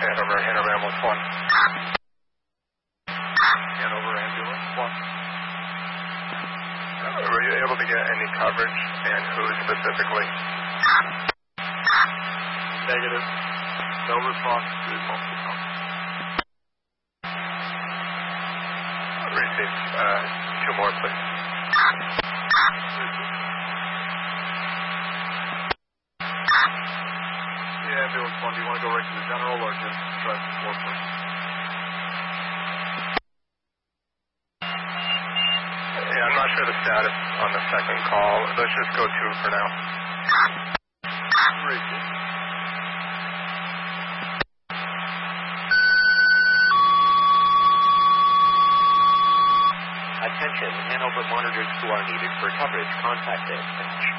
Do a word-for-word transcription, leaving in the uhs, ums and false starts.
Hanover, Hanover Ambulance one. Hanover Ambulance one. Uh, were you able to get any coverage, and who specifically? Negative. No response to multiple calls. Receive uh, two more, please. Yeah, ambulance one. Do you want to go right to the general or just try the floor first? Yeah, I'm not sure the status on the second call. Let's just go two for now. Receive. Attention, Hanover monitors who are needed for coverage, contact this.